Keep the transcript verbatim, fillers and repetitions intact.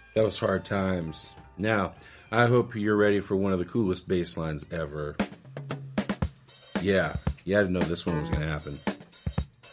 That was Hard Times. Now, I hope you're ready for one of the coolest bass lines ever. Yeah, you had to know this one was going to happen.